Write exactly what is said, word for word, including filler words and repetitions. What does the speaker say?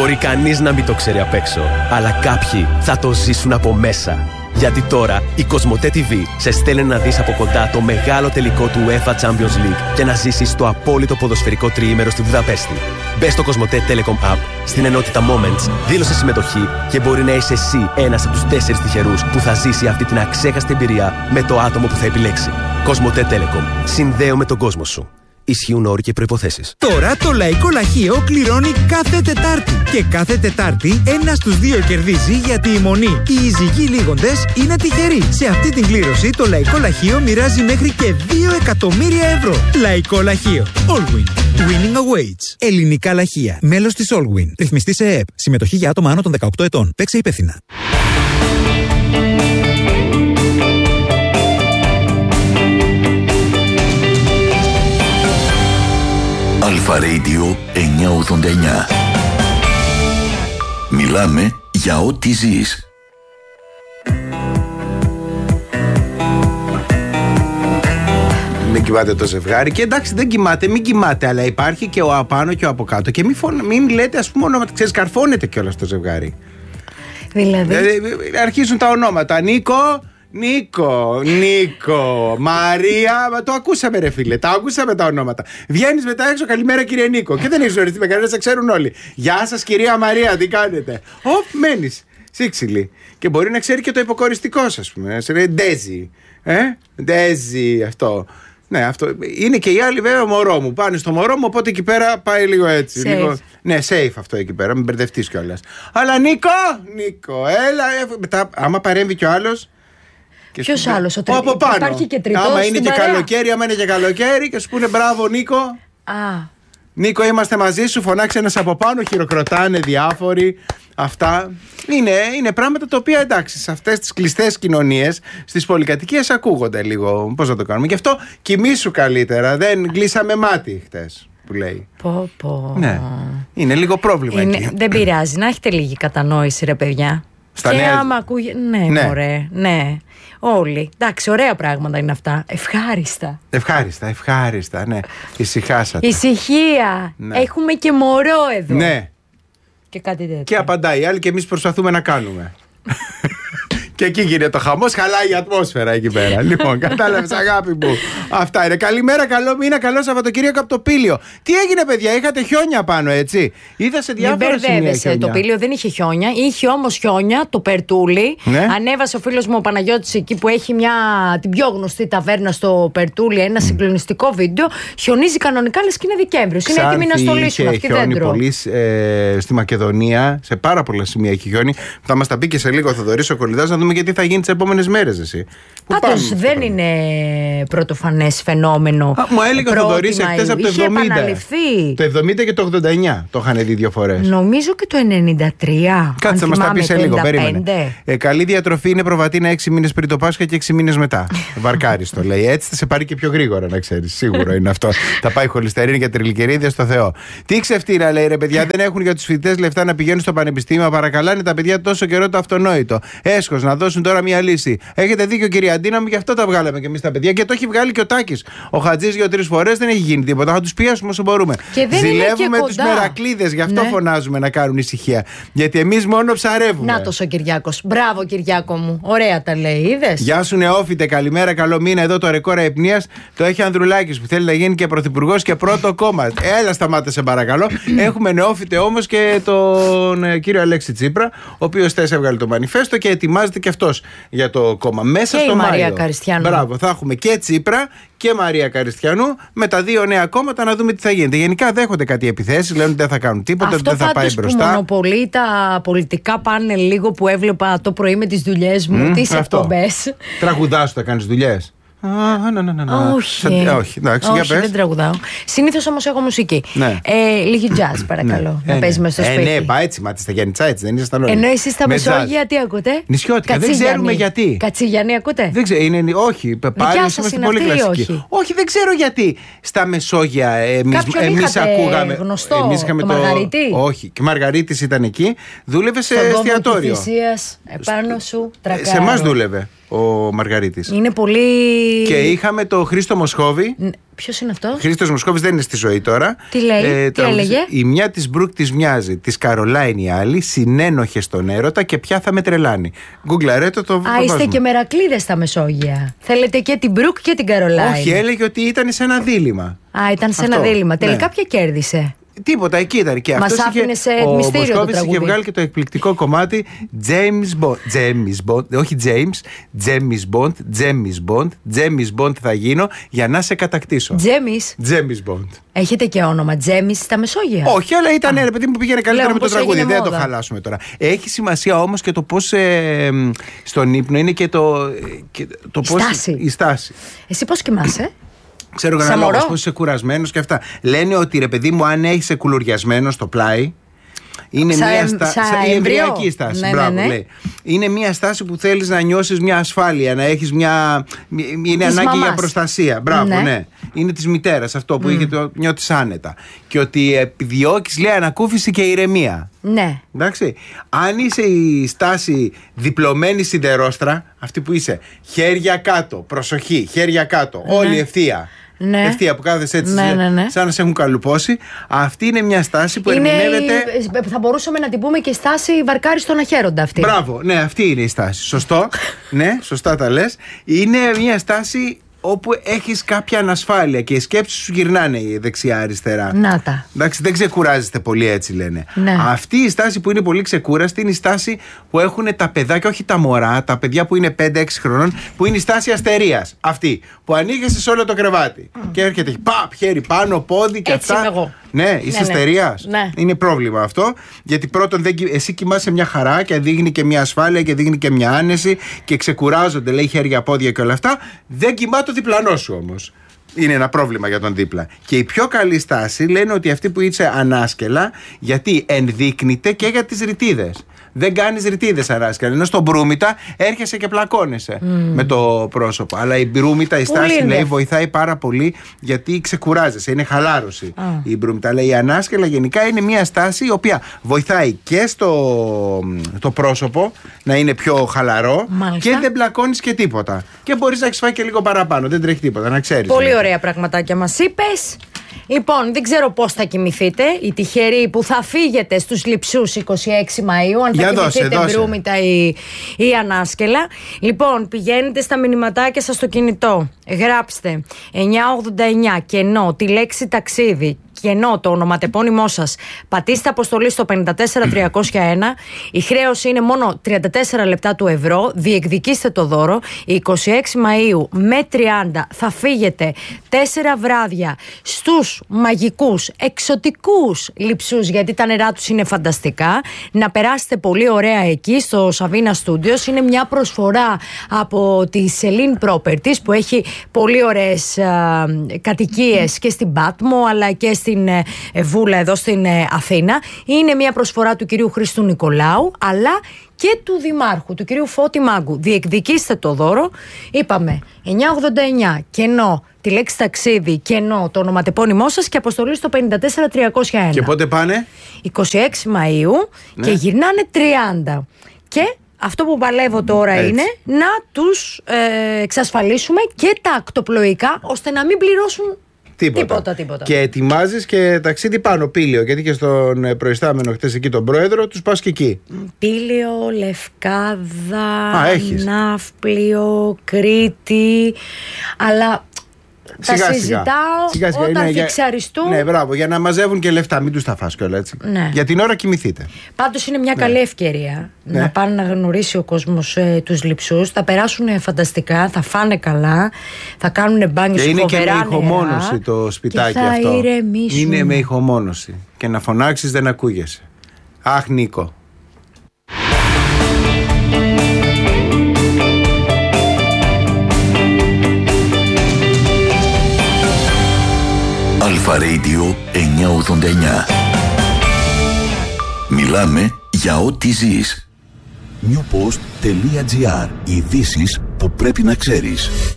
Μπορεί κανείς να μην το ξέρει απ' έξω, αλλά κάποιοι θα το ζήσουν από μέσα. Γιατί τώρα η Κοσμοτέ τι βι σε στέλνει να δεις από κοντά το μεγάλο τελικό του UEFA Champions League και να ζήσεις το απόλυτο ποδοσφαιρικό τριήμερο στη Βουδαπέστη. Μπες στο Κοσμοτέ Telecom App, στην ενότητα Moments, δήλωσε συμμετοχή και μπορεί να είσαι εσύ ένας από τους τέσσερις τυχερούς που θα ζήσει αυτή την αξέχαστη εμπειρία με το άτομο που θα επιλέξει. Κοσμοτέ Telecom. Συνδέω με τον κόσμο σου. Ισχύουν όροι και προϋποθέσεις. Τώρα το Λαϊκό Λαχείο κληρώνει κάθε Τετάρτη. Και κάθε Τετάρτη ένα στους δύο κερδίζει, γιατί η μονή, οι εισηγοί λίγοντες, είναι τυχεροί. Σε αυτή την κλήρωση το Λαϊκό Λαχείο μοιράζει μέχρι και δύο εκατομμύρια ευρώ. Λαϊκό Λαχείο. Allwin. Winning awaits. Ελληνικά λαχεία. Μέλος της Allwin. Ρυθμιστή σε ΕΕΠ. Συμμετοχή για άτομα άνω των δεκαοκτώ ετών. Παίξε υπεύθυνα. Αλφα Radio εννιακόσια ογδόντα εννιά. Μιλάμε για ό,τι ζεις. Μην κοιμάται το ζευγάρι. Και εντάξει, δεν κοιμάται, μην κοιμάται, αλλά υπάρχει και ο απάνω και ο από κάτω. Και μην, φων... μην λέτε, ας πούμε, ονόματα. Ξέρεις, καρφώνεται κιόλας το ζευγάρι. Δηλαδή. Δηλαδή αρχίζουν τα ονόματα. Νίκο. Νίκο, Νίκο, Μαρία. Το ακούσαμε, ρε φίλε. Τα ακούσαμε τα ονόματα. Βγαίνεις μετά έξω, καλημέρα κύριε Νίκο. Και δεν έχεις γνωριστεί με κανένα, σε ξέρουν όλοι. Γεια σας κυρία Μαρία, τι κάνετε. Οπ, μένεις σύξυλη. Και μπορεί να ξέρει και το υποκοριστικό σας, ας πούμε. Σε λέει Ντέζι. Ε, Ντέζι, αυτό. Ναι, αυτό. Είναι και οι άλλοι, βέβαια, μωρό μου. Πάνε στο μωρό μου, οπότε εκεί πέρα πάει λίγο έτσι. Λίγο... Ναι, safe αυτό εκεί πέρα, μην μπερδευτείς κιόλας. Αλλά Νίκο, Νίκο, έλα. Ε, μετά, άμα παρέμβει κι ο άλλος. Ποιος άλλος, ο τρίτος. Από πάνω. Υπάρχει και τρίτος. Άμα είναι και παρέα. καλοκαίρι, άμα είναι και καλοκαίρι και σου πούνε μπράβο Νίκο. Α. Νίκο, είμαστε μαζί σου, φωνάξει ένας από πάνω, χειροκροτάνε διάφοροι. Αυτά είναι, είναι πράγματα τα οποία εντάξει, σε αυτές τις κλειστές κοινωνίες, στις πολυκατοικίες ακούγονται λίγο. Πώς να το κάνουμε. Γι' αυτό κοιμήσου καλύτερα. Δεν κλείσαμε μάτι χτες, που λέει. Πω, πω. Ναι. Είναι λίγο πρόβλημα είναι, εκεί. Δεν πειράζει, να έχετε λίγη κατανόηση, ρε παιδιά. Στα και νέα... άμα ακούγε... Ναι, ναι. Ωραία, ναι. Όλοι. Εντάξει, ωραία πράγματα είναι αυτά. Ευχάριστα. Ευχάριστα, ευχάριστα, ναι. Ησυχάσατε. Ησυχία. Ναι. Έχουμε και μωρό εδώ. Ναι. Και κάτι τέτοιο. Και απαντάει η άλλη και εμείς προσπαθούμε να κάνουμε. Και εκεί γίνεται το χαμός, χαλάει η ατμόσφαιρα εκεί πέρα. Λοιπόν, κατάλαβες αγάπη μου. Αυτά είναι. Καλημέρα, καλό μήνα, καλό Σαββατοκύριακο από το Πήλιο. Τι έγινε, παιδιά, είχατε χιόνια πάνω, έτσι. Είδα σε διάφορα σημεία χιόνια. Το Πήλιο δεν είχε χιόνια. Είχε όμως χιόνια, το Περτούλι. Ναι. Ανέβασε ο φίλος μου ο Παναγιώτης εκεί που έχει μια, την πιο γνωστή ταβέρνα στο Περτούλι, ένα mm. συγκλονιστικό βίντεο. Χιονίζει κανονικά, λες και είναι Δεκέμβριος. Είναι έτοιμοι να στολίσουν αυτή δέντρο. Πολύ ε, στη Μακεδονία, σε πάρα πολλά σημεία έχει χιόνι. Θα μας τα πει και σε λίγο ο Θοδωρής ο Κολυδάς, να δούμε γιατί θα γίνει τις επόμενες μέρες εσύ. Πάντως δεν είναι πρωτοφανές φαινόμενο. Α, μου έλεγε ο Θοδωρής εχθές από το εβδομήντα. Επαναληφθεί. Το εβδομήντα και το ογδόντα εννιά το είχαν δει δύο φορές. Νομίζω και το ενενήντα τρία. Κάτσε να μας τα πει σε λίγο. Περίμενε. Ε, καλή διατροφή είναι προβατίνα έξι μήνες πριν το Πάσχα και έξι μήνες μετά. Βαρκάριστο λέει. Έτσι θα σε πάρει και πιο γρήγορα, να ξέρεις. Σίγουρο είναι αυτό. Θα πάει χολυστερίνη και τριλικερίδια στο Θεό. Τι ξεφτύρα λέει, ρε παιδιά, δεν έχουν για τους φοιτητές λεφτά να πηγαίνουν στο πανεπιστήμιο. Παρακαλάνε τα παιδιά τόσο καιρό το αυτονόητο. Έσχος να δώσουν τώρα μια λύση. Έχετε δίκιο, κυρία Αντίνα μου, γι' αυτό τα βγάλαμε και εμείς τα παιδιά. Και το έχει βγάλει και ο Τάκης. Ο Χατζής δύο-τρεις φορές δεν έχει γίνει τίποτα. Θα τους πιέσουμε όσο μπορούμε. Ζηλεύουμε τους μερακλείδες, γι' αυτό ναι. φωνάζουμε να κάνουν ησυχία. Γιατί εμείς μόνο ψαρεύουμε. Να τόσο Κυριάκος. Μπράβο, Κυριάκο μου. Ωραία τα λέει, είδες. Γεια σου, νεόφιτε. Καλημέρα, καλό μήνα. Εδώ το ρεκόρ αϊπνίας το έχει Ανδρουλάκης που θέλει να γίνει και πρωθυπουργός και πρώτο κόμμα. Έλα, σταμάτησε παρακαλώ. Έχουμε νεόφιτε όμως και τον ε, κύριο Αλέξη Τσίπρα, ο οποίος θες έβγαλε το μανιφέστο και ετοιμάζεται και αυτός για το κόμμα. Μέσα και στο η Μαρία Μάιο. Καριστιανού. Μπράβο, θα έχουμε και Τσίπρα και Μαρία Καριστιανού με τα δύο νέα κόμματα να δούμε τι θα γίνεται. Γενικά δέχονται κάτι επιθέσεις, λένε ότι δεν θα κάνουν τίποτα, ότι δεν θα πάει μπροστά. Αυτό μονοπολεί τα πολιτικά πάνελ λίγο που έβλεπα το πρωί με τις δουλειές μου, mm, τις εκπομπές. Τραγουδάς, θα κάνεις δουλειές. Α, να, να, να, να. Όχι. Σαν, όχι, εντάξει, όχι για πες. Δεν τραγουδάω. Συνήθως όμως έχω μουσική. Ναι. Ε, λίγη jazz, παρακαλώ. Ναι. Να ε, παίζει μέσα στο ε, σπίτι. Ναι, πάει έτσι, μα στα Γιάννητσα έτσι, δεν ήσασταν όλοι. Ενώ εσείς στα Μεσόγεια τι ακούτε? Νησιώτικα, δεν ξέρουμε γιατί. Κατσίγιαννη ακούτε? Δεν ξέρω, είναι, όχι, πάλι είμαστε πολύ κλασικοί. Όχι. όχι, δεν ξέρω γιατί. Στα Μεσόγεια εμείς ακούγαμε. Γνωστό, εμείς είχαμε το το Μαργαρίτη. Όχι, και Μαργαρίτης ήταν εκεί, δούλευε σε εστιατόριο. Επάνω σου, τρακάρο. Σε εμάς δούλευε ο Μαργαρίτης. Είναι πολύ. Και είχαμε το Χρήστο Μοσχόβη. Ποιος είναι αυτό? Χρήστος Μοσχόβης δεν είναι στη ζωή τώρα. Τι λέει, ε, τι έλεγε? Η μια της Μπρουκ της μοιάζει, της Καρολάιν η άλλη, συνένοχε στον έρωτα και πια θα με τρελάνει. Γκουγκλαρέτο το Α, είστε και μερακλείδες στα Μεσόγεια. Θέλετε και την Μπρουκ και την Καρολάιν. Όχι, έλεγε ότι ήταν σε ένα δίλημμα. Α, ήταν σε Αυτό, ένα δίλημμα. Τελικά ναι. ποια κέρδισε? Τίποτα, εκεί ήταν. Και μας άφηνε σε μυστήριο το τραγούδι. Ο Μοσχόβης είχε βγάλει και το εκπληκτικό κομμάτι James Bond. James Bond, όχι James, James Bond, James Bond, James Bond θα γίνω για να σε κατακτήσω. James. James Bond. Έχετε και όνομα James στα Μεσόγεια? Όχι, αλλά ήταν ρε παιδί μου που πήγαινε καλύτερα Λέω, με το τραγούδι. Δεν μόδα. το χαλάσουμε τώρα. Έχει σημασία όμως και το πώς ε, στον ύπνο είναι και το, και το η, πώς, στάση. η στάση. Εσύ πώς κοιμάσαι? Ξέρω κανένα λόγο πώς είσαι κουρασμένος και αυτά. Λένε ότι ρε παιδί μου, αν έχεις κουλουριασμένο στο πλάι, είναι Σα, μια εμ, στάση. σα Η εμβριακή στάση. Ναι, Μπράβο, ναι, ναι. λέει. Είναι μια στάση που θέλεις να νιώσεις μια ασφάλεια, να έχεις μια. Είναι της ανάγκη μαμάς. για προστασία. Μπράβο, ναι. Ναι. Είναι της μητέρας αυτό που mm. το νιώθεις άνετα. Και ότι επιδιώκεις, λέει, ανακούφιση και ηρεμία. Ναι. Εντάξει. Αν είσαι η στάση διπλωμένη σιδερόστρα, αυτή που είσαι, χέρια κάτω, προσοχή, χέρια κάτω, Ναι. όλη ευθεία. Ναι. Ευθεία που κάθεσαι έτσι, Ναι, ναι, ναι. σαν να σε έχουν καλουπώσει. Αυτή είναι μια στάση που Είναι ερμηνεύεται. η, θα μπορούσαμε να την πούμε και στάση βαρκάρι στον αχέροντα αυτή. Μπράβο, ναι, αυτή είναι η στάση. Σωστό. Ναι, σωστά τα λες. Είναι μια στάση όπου έχεις κάποια ανασφάλεια και οι σκέψεις σου γυρνάνε δεξιά-αριστερά. Να τα. Εντάξει, δεν ξεκουράζεστε πολύ, έτσι λένε. Ναι. Αυτή η στάση που είναι πολύ ξεκούραστη είναι η στάση που έχουν τα παιδάκια, όχι τα μωρά, τα παιδιά που είναι πέντε έξι χρονών, που είναι η στάση αστερίας. Αυτή που ανοίγεσαι σε όλο το κρεβάτι. Mm. Και έρχεται παπ, χέρι πάνω, πόδι και έτσι αυτά. είμαι εγώ. Ναι, είσαι ναι, αστερίας. Ναι. Είναι πρόβλημα αυτό. Γιατί πρώτον, δεν, εσύ κοιμάσαι μια χαρά και δείχνει και μια ασφάλεια και δείχνει και μια άνεση και ξεκουράζονται, λέει, χέρια, πόδια και όλα αυτά. Δεν κοιμά το διπλανό σου όμως. Είναι ένα πρόβλημα για τον δίπλα. Και η πιο καλή στάση λένε ότι αυτή που είσαι ανάσκελα, γιατί ενδείκνυται και για τις ρητίδες. Δεν κάνεις ρητίδες ανάσκελα. Ενώ στον μπρούμητα έρχεσαι και πλακώνεσαι mm. με το πρόσωπο. Αλλά η μπρούμητα, η στάση, λέει, βοηθάει πάρα πολύ γιατί ξεκουράζεσαι. Είναι χαλάρωση ah. η μπρούμητα. Αλλά η ανάσκελα γενικά είναι μια στάση η οποία βοηθάει και στο το πρόσωπο να είναι πιο χαλαρό. Μάλιστα. Και δεν πλακώνεις και τίποτα. Και μπορείς να έχεις φάει και λίγο παραπάνω. Δεν τρέχει τίποτα, να ξέρεις. Πολύ ωραία πραγματάκια μας είπες. Λοιπόν, δεν ξέρω πώς θα κοιμηθείτε. Οι τυχεροί που θα φύγετε στους Λειψούς είκοσι έξι Μαΐου, αν θα δώσε, κοιμηθείτε δώσε. μπρούμητα ή, ή ανάσκελα. Λοιπόν, πηγαίνετε στα μηνυματάκια σας στο κινητό. Γράψτε εννιά ογδόντα εννιά κενό τη λέξη ταξίδι, κενό το ονοματεπώνυμό σας. Πατήστε αποστολή στο πέντε τέσσερα τριακόσια ένα. Η χρέωση είναι μόνο τριάντα τέσσερα λεπτά του ευρώ. Διεκδικήστε το δώρο. είκοσι έξι Μαΐου με τριάντα θα φύγετε τέσσερα βράδια στους μαγικούς, εξωτικούς Λειψούς, γιατί τα νερά τους είναι φανταστικά. Να περάσετε πολύ ωραία εκεί στο Savina Studios. Είναι μια προσφορά από τη Celine Properties που έχει πολύ ωραίες α, κατοικίες και στην Πάτμο αλλά και στην ε, Βούλα εδώ στην ε, Αθήνα. Είναι μια προσφορά του κυρίου Χρήστου Νικολάου αλλά και του Δημάρχου, του κυρίου Φώτη Μάγκου. Διεκδικήστε το δώρο. Είπαμε εννιά ογδόντα εννιά κενό τη λέξη ταξίδι, κενό το ονοματεπώνυμό σας και αποστολή στο πέντε τέσσερα τριακόσια ένα. Και πότε πάνε? είκοσι έξι Μαΐου ναι. Και γυρνάνε τριάντα. Και αυτό που παλεύω τώρα έτσι είναι να τους ε, εξασφαλίσουμε και τα ακτοπλοϊκά ώστε να μην πληρώσουν τίποτα. τίποτα, τίποτα. Και ετοιμάζεις και ταξίδι πάνω, Πήλιο, γιατί και στον προϊστάμενο χτες εκεί τον πρόεδρο τους πας και εκεί. Πήλιο, Λευκάδα, Α, έχεις. Ναύπλιο, Κρήτη, αλλά... Σιγά, τα σιγά. συζητάω σιγά, σιγά. όταν είναι φιξαριστούν. Για... Ναι, μπράβο, για να μαζεύουν και λεφτά. Μην τους τα φας κιόλα έτσι. Ναι. Για την ώρα κοιμηθείτε. Πάντως είναι μια ναι. καλή ευκαιρία ναι. να πάνε να γνωρίσει ο κόσμος ε, τους Λειψούς. Θα περάσουν φανταστικά, θα φάνε καλά, θα κάνουν μπάνιο και σου φοβερά. Και είναι και με ηχομόνωση το σπιτάκι και θα αυτό. Ηρεμήσουν. Είναι με ηχομόνωση. Και να φωνάξεις δεν ακούγεσαι. Αχ, Νίκο. Αλφα Radio εννιακόσια ογδόντα εννιά. Μιλάμε για ό,τι ζεις. newpost.gr. Ειδήσεις που πρέπει να ξέρεις.